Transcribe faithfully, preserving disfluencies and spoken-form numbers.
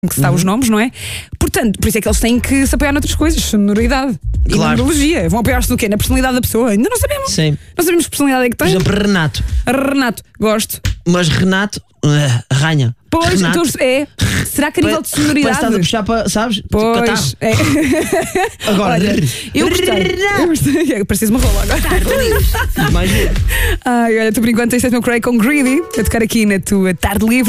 que se dá Uhum. os nomes, não é? Portanto, por isso é que eles têm que se apoiar noutras coisas, sonoridade e Claro. numerologia. Vão apoiar-se no quê? Na personalidade da pessoa? Ainda não sabemos. Sim. Não sabemos que personalidade é que Por tem. exemplo, Renato. Renato, gosto. Mas Renato, uh, arranha. Pois, Renato, então é. Será que a nível de parece que sonoridade? estás a puxar para, sabes? Pois, Catarro. é. Agora, Olha, eu gostei. Eu gostei. É, parecia uma rola agora. mais um. Ai, olha, tu por enquanto tens o meu Craig com Greedy a tocar aqui na tua tarde livre.